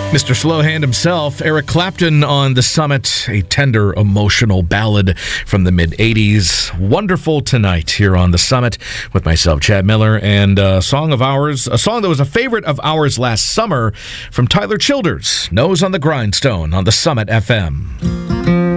Mr. Slowhand himself, Eric Clapton on The Summit, a tender, emotional ballad from the mid-'80s. Wonderful Tonight here on The Summit with myself, Chad Miller, and a song that was a favorite of ours last summer from Tyler Childers, Nose on the Grindstone on The Summit FM.